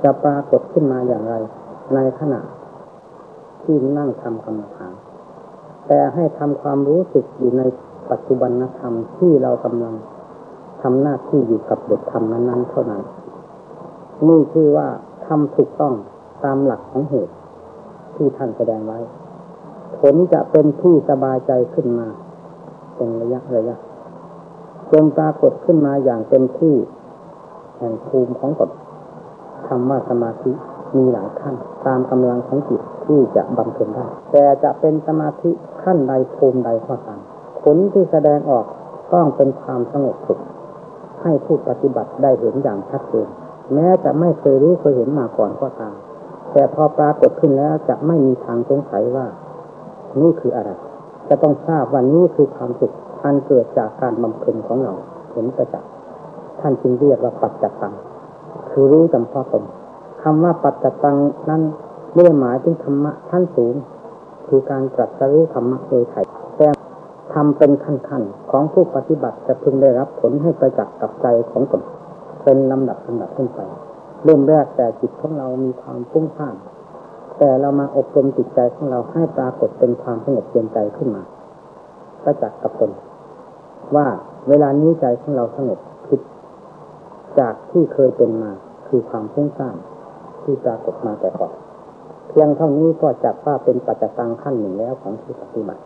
จะปรากฏขึ้นมาอย่างไรในขณะที่นั่งทำกรรมฐานแต่ให้ทำความรู้สึกอยู่ในปัจจุบันธรรมที่เรากำลังทำหน้าที่อยู่กับบทธรรมนั้นๆเท่านั้นนี่คือว่าทำถูกต้องตามหลักของเหตุที่ท่านแสดงไว้ผลจะเป็นที่สบายใจขึ้นมาเป็นระยะจนปรากฏขึ้นมาอย่างเต็มที่แห่งภูมิของตนคำว่าสมาธิมีหลายขั้นตามกำลังของจิตที่จะบำเพ็ญได้แต่จะเป็นสมาธิขั้นใดภูมิใดก็ตามผลที่แสดงออกต้องเป็นความสงบสุขให้ผู้ปฏิบัติได้เห็นอย่างชัดเจนแม้จะไม่เคยรู้เคยเห็นมาก่อนก็ตามแต่พอปรากฏขึ้นแล้วจะไม่มีทางสงสัยว่านี่คืออะไรจะต้องทราบว่านี่คือความสุขอันเกิดจากการบำเพ็ญของเราเห็นประจักษ์ท่านจึงเรียกว่าปัจจตังคือรู้จำเพาะตนคำว่าปัจจตังนั้นไม่ได้หมายถึงธรรมะขั้นสูงคือการตรัสรู้ธรรมะโดยถ่ายแต่ทำเป็นขั้นๆของผู้ปฏิบัติจะพึงได้รับผลให้ประจักษ์กับใจของตนเป็นลำดับขึ้นไปเริ่มแรกแต่จิตของเรามีความฟุ้งซ่านแต่เรามาอบรมจิตใจของเราให้ปรากฏเป็นความสงบเย็นใจขึ้นมาประจักษ์กับตนว่าเวลานี้ใจของเราสงบผิดจากที่เคยเป็นมาคือความฟุ้งซ่านที่ปรากฏมาแต่ก่อนเพียงเท่านี้ก็จัดว่าเป็นปัจจตังขั้นหนึ่งแล้วของผู้ปฏิบัติ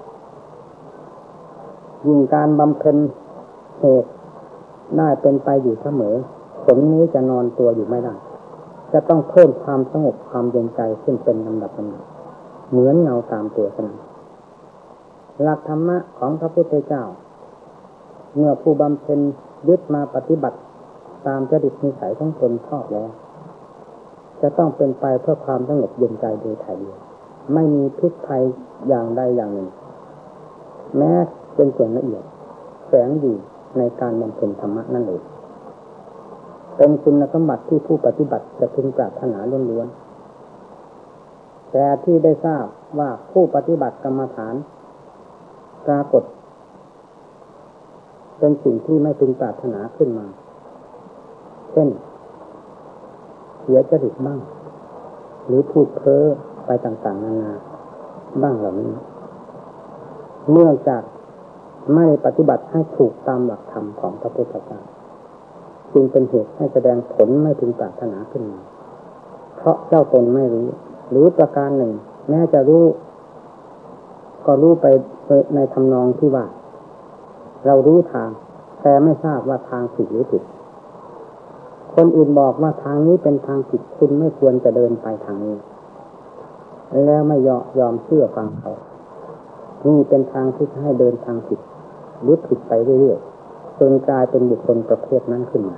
ยิ่งการบำเพ็ญเหตุได้เป็นไปอยู่เสมอผลนี้จะนอนตัวอยู่ไม่ได้จะต้องเพิ่มความสงบความเย็นใจขึ้นเป็นลำดับเหมือนเงาตามตัวนั้นหลักธรรมะของพระพุทธเจ้าเมื่อผู้บำเพ็ญยึดมาปฏิบัติตามจริตนิสัยของตนชอบแล้วจะต้องเป็นไปเพื่อความสงบเย็นใจโดยถ่ายเดียวไม่มีพิษภัยอย่างใดอย่างหนึ่งแม้เป็นส่วนละเอียดแฝงอยู่ในการบำเพ็ญธรรมะนั่นเองเป็นคุณสมบัติที่ผู้ปฏิบัติจะพึงปรารถนาล้วนๆแต่ที่ได้ทราบว่าผู้ปฏิบัติกรรมฐานปรากฏเป็นสิ่งที่ไม่พึงปรารถนาขึ้นมาเช่นเสียจริตบ้างหรือพูดเพ้อไปต่างๆนานาบ้างเหล่านี้เนื่องจากไม่ปฏิบัติให้ถูกตามหลักธรรมของพระพุทธเจ้าจึงเป็นเหตุให้แสดงผลไม่พึงปรารถนาขึ้นมาเพราะเจ้าตนไม่รู้หรือประการหนึ่งแม้จะรู้ก็รู้ไปในทำนองที่ว่าเรารู้ทางแต่ไม่ทราบว่าทางผิดหรือถูกคนอื่นบอกว่าทางนี้เป็นทางผิดคุณไม่ควรจะเดินไปทางนี้แล้วไม่ยอมเชื่อฟังเขานี่เป็นทางที่ให้เดินทางผิดหรือผิดไปเรื่อยๆจนกลายเป็นบุคคลประเภทนั้นขึ้นมา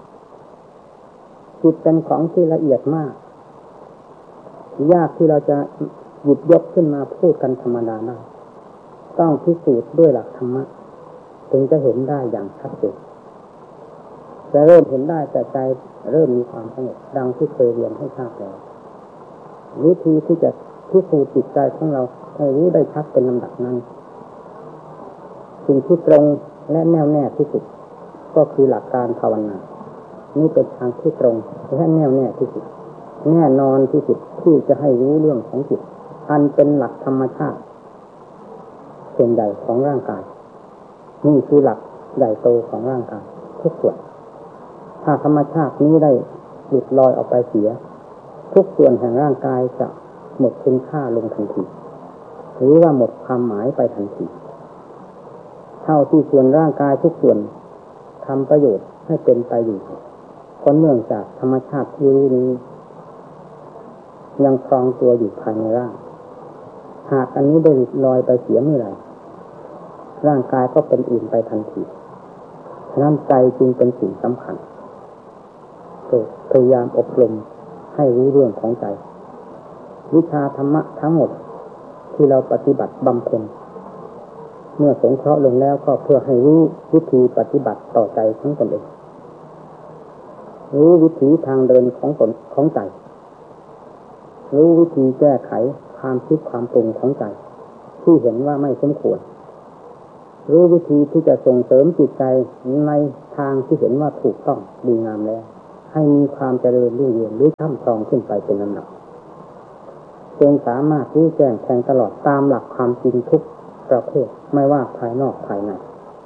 จิตเป็นของที่ละเอียดมากยากที่เราจะหยิบยกขึ้นมาพูดกันธรรมดาได้ต้องพิสูจน์ด้วยหลักธรรมะถึงจะเห็นได้อย่างชัดเจนจะเริ่มเห็นได้แต่ใจเริ่มมีความสงบดังที่เคยเรียนให้ทราบแล้ววิธีที่จะพิสูจน์จิตใจของเราให้รู้ได้ชัดเป็นลำดับนั้นสิ่งที่ตรงและแน่วแน่ที่สุดก็คือหลักการภาวนานี่เป็นทางที่ตรงและแน่วแน่ที่สุดแน่นอนที่สุดที่จะให้รู้เรื่องของจิตอันเป็นหลักธรรมชาติส่วนใหญ่ของร่างกายนี่คือหลักใหญ่โตของร่างกายทุกส่วนถ้าธรรมชาตินี้ได้หลุดลอยออกไปเสียทุกส่วนแห่งร่างกายจะหมดคุณค่าลงทันทีหรือว่าหมดความหมายไปทันทีเท่าที่ส่วนร่างกายทุกส่วนทำประโยชน์ให้เป็นไปอยู่ก็เนื่องจากธรรมชาติที่รู้นี้ยังครองตัวอยู่ภายในร่างหากอันนี้ได้หลุดลอยไปเสียเมื่อไหร่ร่างกายก็เป็นอื่นไปทันทีฉะนั้นใจจึงเป็นสิ่งสำคัญพยายามอบรมให้รู้เรื่องของใจวิชาธรรมะทั้งหมดที่เราปฏิบัติบำเพ็ญเมื่อสงเคราะห์ลงแล้วก็เพื่อให้รู้วิธีปฏิบัติต่อใจของตนเองรู้วิธีทางเดินของตนของใจรู้วิธีแก้ไขความคิดความปรุงของใจที่เห็นว่าไม่สมควรรู้วิธีที่จะส่งเสริมจิตใจในทางที่เห็นว่าถูกต้องดีงามแล้วใให้มีความเจริญรุ่งเรืองหรือช่ำชองขึ้นไปเป็นลำดับจนสามารถรู้แจ้งแทงตลอดตามหลักความจริงทุกประเภทไม่ว่าภายนอกภายใน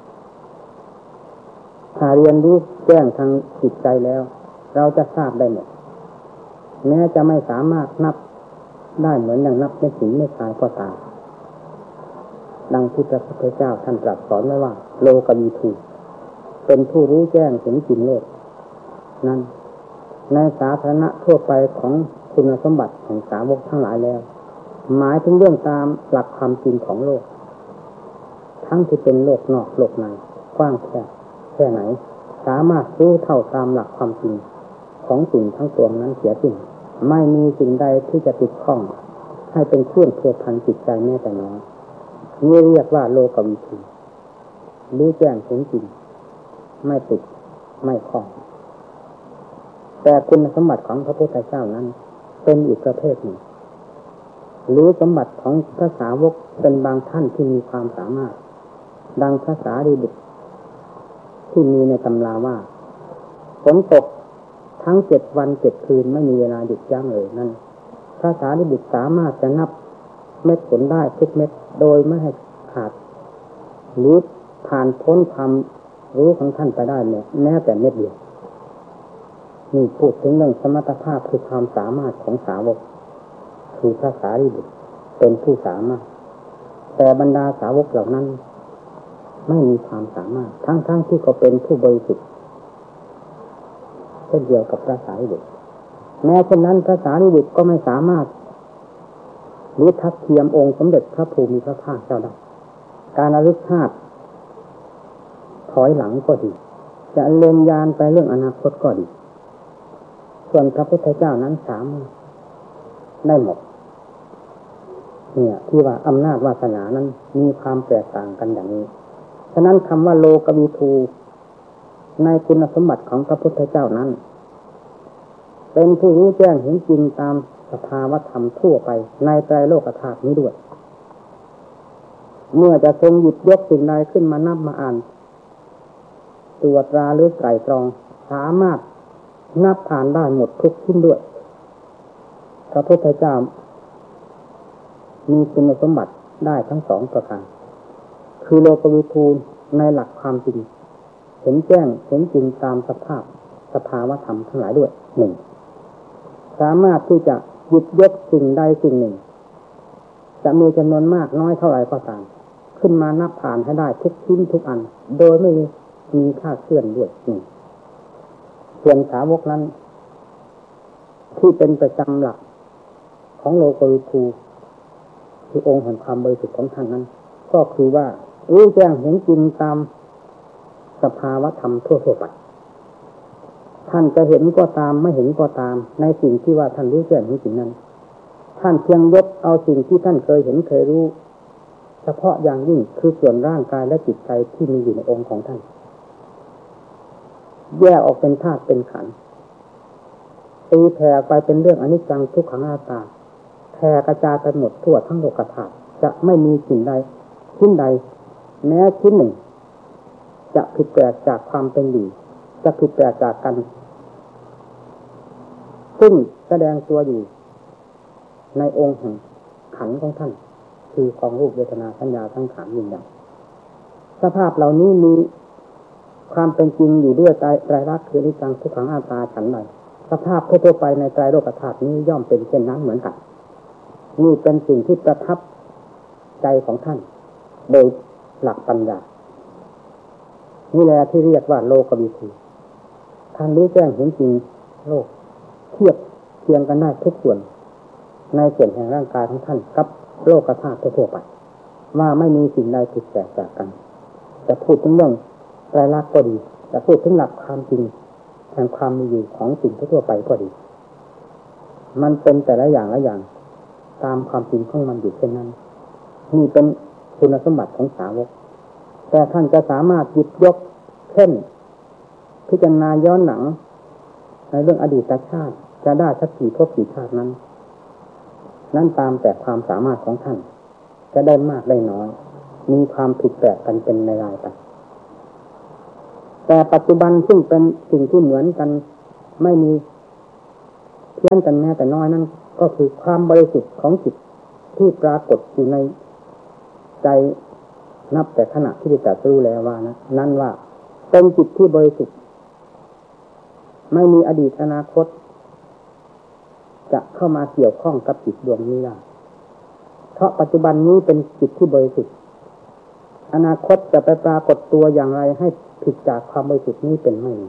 ถ้าเรียนรู้แจ้งทางจิตใจแล้วเราจะทราบได้หมดแม้จะไม่สามารถนับได้เหมือนอย่างนับในศีลในทานก็ตามดังที่พระพุทธเจ้าท่านตรัสสอนไว้ว่าโลกวิทูเป็นผู้รู้แจ้งถึงจริงโลกนั้นในสาธารณะทั่วไปของคุณสมบัติแห่งสาวกทั้งหลายแล้วหมายถึงเรื่องตามหลักความจริงของโลกทั้งที่เป็นโลกนอกโลกในกว้างแค่ไหนสามารถรู้เท่าตามหลักความจริงของสิ่งทั้งปวงนั้นเสียสิ้นไม่มีสิ่งใดที่จะติดข้องให้เป็นเครื่องพัวพันจิตใจแม้แต่น้อยนี่เรียกว่าโลกวิทูรู้แจ้งถึงจริงไม่ติดไม่ข้องแต่คุณสมบัติของพระพุทธเจ้านั้นเป็นอีกประเภทหนึ่งรู้สมบัติของพระสาวกเป็นบางท่านที่มีความสามารถดังพระสารีบุตรที่มีในตำราว่าฝนตกทั้ง7 วัน 7 คืนไม่มีเวลาหยุดยั้งเลยนั่นพระสารีบุตรสามารถจะนับเม็ดฝนได้ทุกเม็ดโดยไม่ให้ขาดหรือผ่านพ้นความรู้ของท่านไปได้เนี่ยแม้แต่เม็ดเดียวนี่พูดถึงเรื่องสมรรถภาพคือความสามารถของสาวกคือพระสารีบุตรเป็นผู้สามารถแต่บรรดาสาวกเหล่านั้นไม่มีความสามารถทั้งที่ก็เป็นผู้บริสุทธิ์เช่นเดียวกับพระสารีบุตรแม้เช่นนั้นพระสารีบุตรก็ไม่สามารถหรือทัดเทียมองค์สมเด็จพระภูมิพระภาคเจ้าได้การระลึกชาติถอยหลังก็ดีจะเล็งยานไปเรื่องอนาคตก็ดีส่วนพระพุทธเจ้านั้นสามารถได้หมดเนี่ยที่ว่าอำนาจวาสนานั้นมีความแตกต่างกันอย่างนี้ฉะนั้นคำว่าโลกวิทูในคุณสมบัติของพระพุทธเจ้านั้นเป็นผู้รู้แจ้งเห็นจริงตามสภาวธรรมทั่วไปในไตรโลกธาตุนี้ด้วยเมื่อจะทรงหยิบยกสิ่งใดขึ้นมานับมาอ่านตรวจตราหรือไตร่ตรองสามารถนับผ่านได้หมดทุกชิ้นด้วยพระพุทธเจ้ามีคุณสมบัติได้ทั้ง2 ประการคือโลกวิทูในหลักความจริงเห็นแจ้งเห็นจริงตามสภาวธรรมทั้งหลายด้วย1สามารถที่จะหยิบยกสิ่งใดสิ่งหนึ่งจะมีจำนวนมากน้อยเท่าไหร่ก็ตามขึ้นมานับผ่านให้ได้ทุกชิ้นทุกอันโดยไม่มีค่าเคลื่อนด้วยส่วนสาวกนั้นที่เป็นประจำหลักของโลกวิทูคือองค์แห่งความบริสุทธิ์ของท่านนั้นก็คือว่ารู้แจ้งเห็นจริงตามสภาวธรรมทั่วๆไปท่านจะเห็นก็ตามไม่เห็นก็ตามในสิ่งที่ว่าท่านรู้แจ้งเห็นจริงนั้นท่านเพียงยกเอาสิ่งที่ท่านเคยเห็นเคยรู้เฉพาะอย่างยิ่งคือส่วนร่างกายและจิตใจที่มีอยู่ในองค์ของท่านแยกออกเป็นธาตุเป็นขันธ์ตีแผ่ไปเป็นเรื่องอนิจจังทุกขังอนัตตาแผ่กระจายไปหมดทั่วทั้งโลกธาตุจะไม่มีสิ่งใดชิ้นใดแม้ชิ้นหนึ่งจะผิดแปลกจากความเป็นอยู่จะผิดแปลกจากกันซึ่งแสดงตัวอยู่ในองค์แห่งขันธ์ของท่านคือของรูปเวทนาสัญญาสังขารวิญญาณสภาพเหล่านี้มีความเป็นจริงอยู่ด้วยไตรลักษณ์คืออนิจจังทุกขังอนัตตาฉันใดสภาพทั่วไปในไตรโลกธาตุนี้ย่อมเป็นเช่นนั้นเหมือนกันนี่เป็นสิ่งที่ประทับใจของท่านโดยหลักปัญญานี่แหละที่เรียกว่าโลกวิทูท่านรู้แจ้งเห็นจริงโลกเทียบเทียงกันได้ทุกส่วนในส่วนแห่งร่างกายของท่านกับโลกธาตุทั่วไปว่าไม่มีสิ่งใดผิดแปลกจากกันจะพูดถึงเรื่องไตรลักษณ์ก็ดีจะพูดถึงหลักความจริงแห่งความมีอยู่ของสิ่งทั่วไปก็ดีมันเป็นแต่ละอย่างตามความจริงของมันอยู่เช่นนั้นนี่เป็นคุณสมบัติของสาวกแต่ท่านจะสามารถหยิบยกเช่นพิจารณาย้อนหลังในเรื่องอดีตชาติจะได้สักกี่ภพกี่ชาตินั้นตามแต่ความสามารถของท่านจะได้มากได้น้อยมีความผิดแปลกกันเป็นรายๆไปแต่ปัจจุบันซึ่งเป็นสิ่งที่เหมือนกันไม่มีเพี้ยนกันแม้แต่น้อยนั่นก็คือความบริสุทธิ์ของจิตที่ปรากฏอยู่ในใจนับแต่ขณะที่ได้ตรัสรู้แล้วว่านะนั่นว่าเป็นจิตที่บริสุทธิ์ไม่มีอดีตอนาคตจะเข้ามาเกี่ยวข้องกับจิตดวงนี้ได้เพราะปัจจุบันนี้เป็นจิตที่บริสุทธิ์อนาคตจะไปปรากฏตัวอย่างไรให้ผิดจากความบริสุทธิ์นี้เป็นไม่มี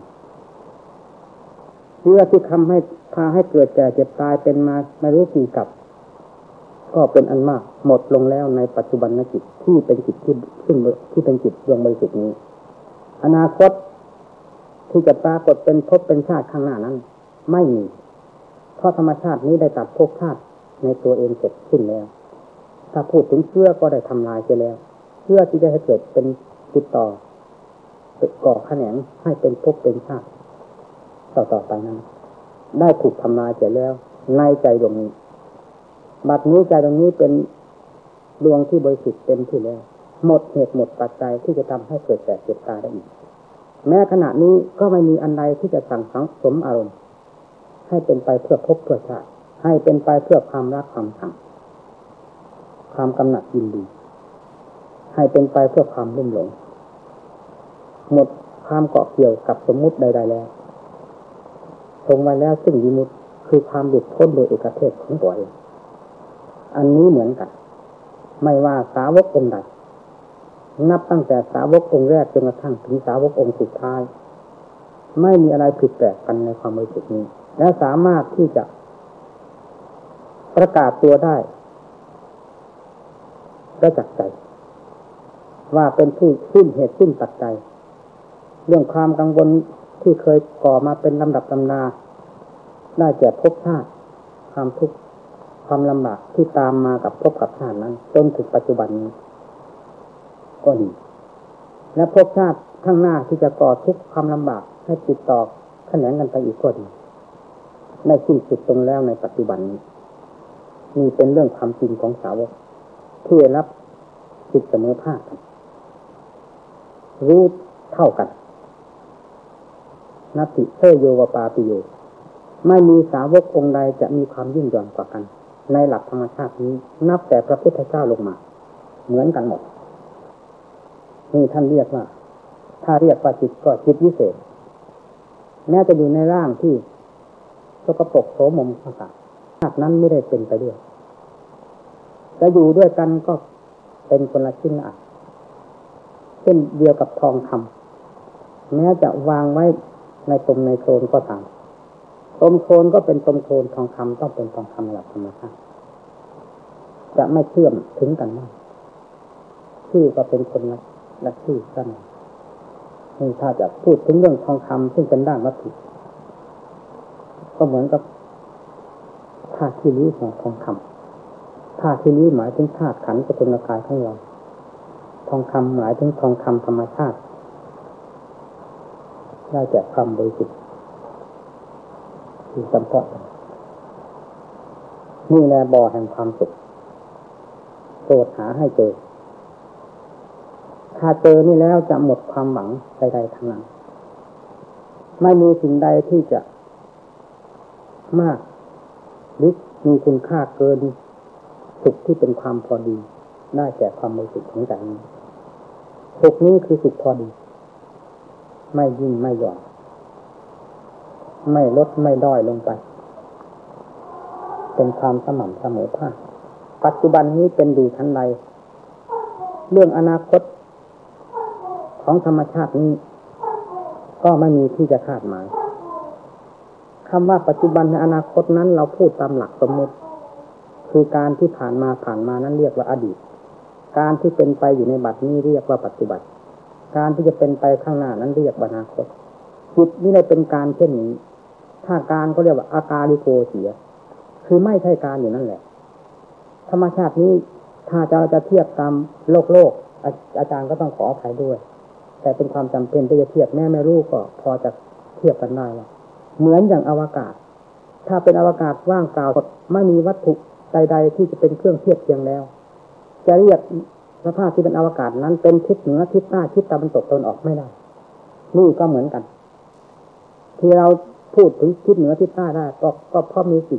เรื่องที่ทำให้พาให้เกิดแก่เจ็บตายเป็นมาไม่รู้กี่กับก็เป็นอันมากหมดลงแล้วในปัจจุบันจิตที่เป็นจิตที่เป็นจิตดวงบริสุทธิ์นี้อนาคตที่จะปรากฏเป็นภพเป็นชาติข้างหน้านั้นไม่มีเพราะธรรมชาตินี้ได้ตัดภพชาติในตัวเองเสร็จสิ้นแล้วถ้าพูดถึงเชื่อก็ได้ทำลายไปแล้วเชื่อที่จะให้เกิดเป็นติดต่อก่อแขนงให้เป็นภพเป็นชาติต่อไปนั้นได้ถูกทำลายไปแล้วในใจดวงนี้บัดนี้ใจดวงนี้เป็นดวงที่บริสุทธิ์เต็มที่แล้วหมดเหตุหมดปัจจัยที่จะทำให้เกิดแก่เจ็บตายได้อีกแม้ขณะนี้ก็ไม่มีอันใดที่จะสั่งสมอารมณ์ให้เป็นไปเพื่อภพเพื่อชาติให้เป็นไปเพื่อความรักความชังความกำหนัดยินดีให้เป็นไปเพื่อความลุ่มหลงหมดความเกาะเกี่ยวกับสมมุติใดๆแล้วทรงไว้แล้วซึ่งวิมุตติคือความหลุดพ้นโดยเอกเทศของตัวเองอันนี้เหมือนกันไม่ว่าสาวกองค์ใดนับตั้งแต่สาวกองค์แรกจนกระทั่งถึงสาวกองค์สุดท้ายไม่มีอะไรผิดแปลกกันในความบริสุทธิ์นี้และสามารถที่จะประกาศตัวได้ประจักษ์ใจว่าเป็นผู้สิ้นเหตุสิ้นปัจจัยเรื่องความกังวลที่เคยก่อมาเป็นลำดับลำนาได้แก่ภพชาติความทุกข์ความลำบากที่ตามมากับภพกับชาตินั้นจนถึงปัจจุบันนี้ก็ดีและภพชาติข้างหน้าที่จะก่อทุกข์ความลำบากให้ติดต่อแขนงกันไปอีกก็ดีได้สิ้นสุดตรงแล้วในปัจจุบันนี้นี่เป็นเรื่องความจริงของสาวกที่ได้รับจิตเสมอภาคกันรู้เท่ากันนัตติเทโยวปาปิโยไม่มีสาวกองค์ใดจะมีความยิ่งหย่อนกว่ากันในหลักธรรมชาตินี้นับแต่พระพุทธเจ้าลงมาเหมือนกันหมดนี่ท่านเรียกว่าถ้าเรียกว่าจิตก็จิตวิเศษแม้จะอยู่ในร่างที่สกปรกโสมมต่างๆชาตินั้นไม่ได้เป็นไปด้วยจะอยู่ด้วยกันก็เป็นคนละชิ้นละอันเช่นเดียวกับทองคำแม้จะวางไว้ในตมในโคลนก็ตามตมโคลนก็เป็นตมโคลนทองคำต้องเป็นทองคำหลักธรรมชาติจะไม่เชื่อมถึงกันมากชื่อก็เป็นคนละชื่อกันนี่ถ้าจะพูดถึงเรื่องทองคำซึ่งเป็นด้านวัตถุก็เหมือนกับธาตุที่รู้ของทองคำธาตุที่รู้หมายถึงธาตุขันธ์สกุลกายของเราทองคำหมายถึงทองคำธรรมชาติได้แก่ความบริสุทธิ์ที่จำเพาะนี่แหละบ่อแห่งความสุขโปรดหาให้เจอถ้าเจอนี่แล้วจะหมดความหวังใดๆทั้งนั้นไม่มีสิ่งใดที่จะมากหรือมีคุณค่าเกินสุขที่เป็นความพอดีได้แก่ความบริสุทธิ์ของใจนี้สุขนี้คือสุขพอดีไม่ยิ่งไม่หย่อนไม่ลดไม่ด้อยลงไปเป็นความสม่ำเสมอภาคปัจจุบันนี้เป็นดูชั้นใดเรื่องอนาคตของธรรมชาตินี้ก็ไม่มีที่จะคาดหมายคำว่าปัจจุบันในอนาคตนั้นเราพูดตามหลักสมมติคือการที่ผ่านมานั้นเรียกว่าอดีตการที่เป็นไปอยู่ในบัดนี้เรียกว่าปัจจุบันการที่จะเป็นไปข้างหน้านั้นเรียกว่าอนาคตจิตนี่เลยเป็นการเช่นนี้ถ้าการก็เรียกว่าอาการลิโกเสียคือไม่ใช่การอยู่นั่นแหละธรรมชาตินี้ถ้าจะเทียบตามโลกอาจารย์ก็ต้องขออภัยด้วยแต่เป็นความจำเป็นที่จะเทียบแม่ไม่รู้ก็พอจะเทียบกันได้แล้วเหมือนอย่างอวกาศถ้าเป็นอวกาศว่างเปล่าไม่มีวัตถุใดๆที่จะเป็นเครื่องเทียบเทียงแล้วจะเรียกสภาพที่เป็นอวกาศนั้นเป็นทิศเหนือทิศใต้ทิศตะวันตกตะวันออกไม่ได้นี่ก็เหมือนกันที่เราพูดถึงทิศเหนือทิศใต้ได้ก็เพราะมีสิ่ง